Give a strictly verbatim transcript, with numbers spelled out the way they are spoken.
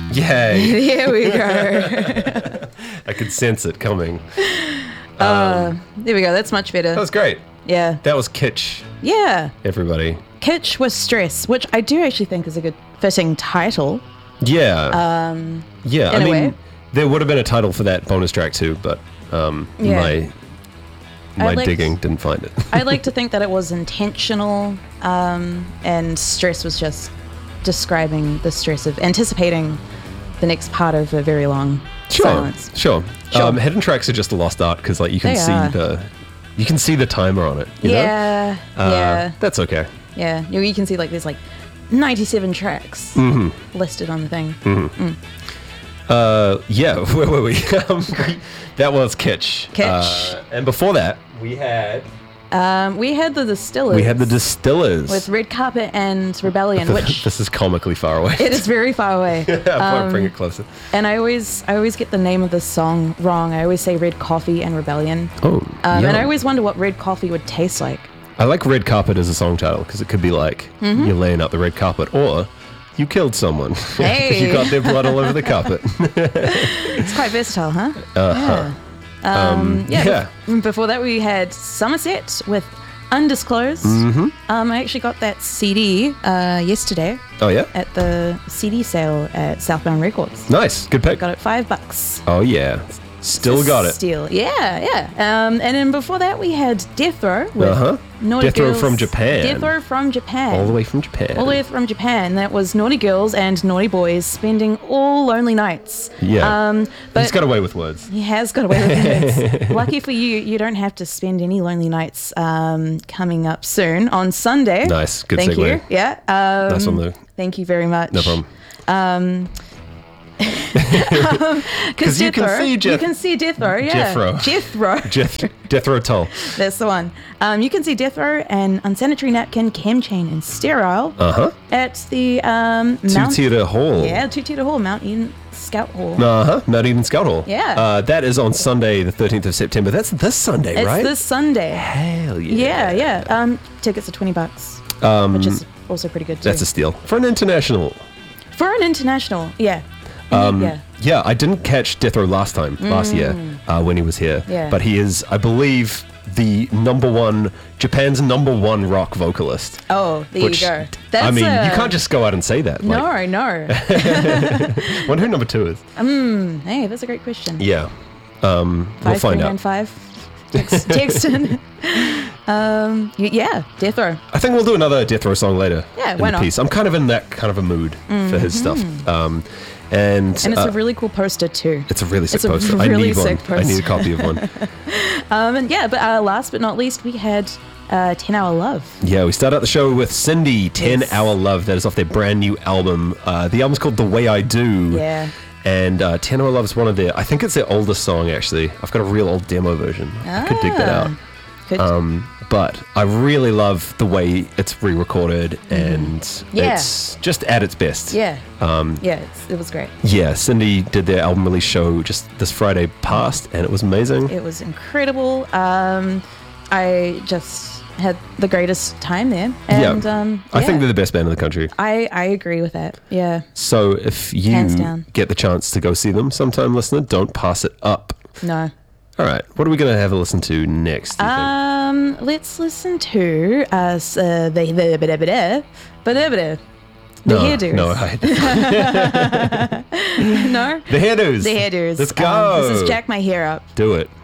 Yay. There we go. I could sense it coming. uh, there we go. That's much better. That was great. Yeah. That was Kitsch, Yeah. everybody. Kitsch with Stress, which I do actually think is a good fitting title. Yeah. Um, yeah, in I a mean, way. there would have been a title for that bonus track too, but um, Yeah. my my liked- digging didn't find it. I like to think that it was intentional, um, and Stress was just describing the stress of anticipating the next part of a very long Sure, silence. sure. Sure. Um, hidden tracks are just a lost art because like you can They see are. the you can see the timer on it. You Yeah, know? Uh, yeah, That's okay. yeah. You, you can see like there's like ninety-seven tracks Mm-hmm. listed on the thing. Uh, yeah, where were we? um, that was Kitsch. Kitsch. Uh, and before that, we had Um, we had the Distillers. we had the Distillers. with Red Carpet and Rebellion, which This is comically far away. it is very far away. I'll bring it closer. And I always, I always get the name of the song wrong. I always say Red Coffee and Rebellion. Oh, Um, yum. and I always wonder what red coffee would taste like. I like Red Carpet as a song title because it could be like Mm-hmm. you're laying out the red carpet or you killed someone. Hey. You got their blood all over the carpet. It's quite versatile, huh? Uh-huh. Yeah. Um, yeah. yeah. bef- Before that, we had Somerset with Undisclosed. Mm-hmm. Um, I actually got that C D uh, yesterday Oh, yeah? at the C D sale at Southbound Records. Nice. Good pick. Got it five bucks. Oh, yeah. Still got it. Steal. Yeah, yeah. Um, and then before that, we had Death Row with Uh-huh. Naughty Death Row Girls. from Japan. Death Row from Japan. All the way from Japan. All the way from Japan. That was Naughty Girls and Naughty Boys spending all lonely nights. Yeah. Um, but He's got away with words. he has got away with it. Lucky for you, you don't have to spend any lonely nights um, coming up soon on Sunday. Nice. Good Thank segue. you. Yeah. Um, Nice one, Lou. Thank you very much. No problem. Because you can see Jeff- You can see Death Row, yeah. Jethro. Jethro. Death, Death Row Toll. That's the one. Um, you can see Death Row and Unsanitary Napkin, Chem Chain, and Sterile Uh-huh. at the um, Two Mount... Theatre Hall. Yeah, Two Theatre Hall, Mount Eden Scout Hall. Uh-huh. Mount Eden Scout Hall. Yeah. Uh, that is on Sunday, the thirteenth of September. That's this Sunday, It's right? this Sunday. Hell yeah. Yeah, yeah. Um, tickets are twenty bucks, Um, which is also pretty good too. That's a steal. For an international. For an international, yeah. Um, yeah. Yeah, I didn't catch Death Row last time, last year, uh, when he was here. Mm. Yeah. But he is, I believe, the number one, Japan's number one rock vocalist. Oh, there which, you go. That's I mean, a- you can't just go out and say that. No, Like, no. wonder who number two is. Hey, that's a great question. Yeah. Um, we'll Five find three out. nine five. Text, text in. um, y- yeah, Death Row. I think we'll do another Death Row song later. Yeah, in why the not? Piece. I'm kind of in that kind of a mood for his stuff. Um, and And it's uh, a really cool poster too. it's a really sick it's a poster. I really need one. sick I need a poster. copy of one. Um, and yeah, but uh, last but not least, we had uh, ten hour Love. Yeah, we start out the show with Cindy, ten Yes. hour Love. That is off their brand new album. Uh, the album's called The Way I Do. Yeah. And uh, ten hour Love is one of their, I think it's their oldest song actually. I've got a real old demo version. I could dig that out. Could, Um, but I really love the way it's re-recorded and Yeah. it's just at its best. yeah. Um, Yeah, it's, it was great. yeah, Cindy did their album release show just this Friday past and it was amazing. It was incredible. Um, I just had the greatest time there. And, yeah, um, I yeah. think they're the best band in the country. I, I agree with that. Yeah. So if you Hands down. get the chance to go see them sometime, listener, don't pass it up. No. All right, what are we going to have a listen to next, do you think? Um, let's listen to uh, s- uh the the the the the the no, hairdos. No, I, No, the hairdos. the hairdos. Let's go. Um, this is Jack My Hair Up. Do it.